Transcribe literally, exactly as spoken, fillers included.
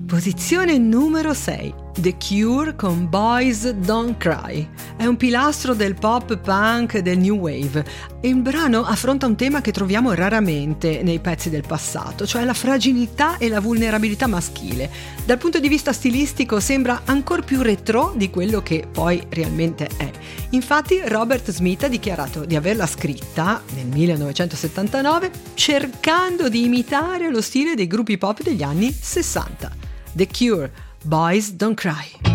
Posizione numero sei. The Cure con Boys Don't Cry. È un pilastro del pop punk e del new wave. Il brano affronta un tema che troviamo raramente nei pezzi del passato, cioè la fragilità e la vulnerabilità maschile. Dal punto di vista stilistico sembra ancora più retro di quello che poi realmente è. Infatti Robert Smith ha dichiarato di averla scritta nel millenovecentosettantanove cercando di imitare lo stile dei gruppi pop degli anni sessanta. The Cure, Boys Don't Cry.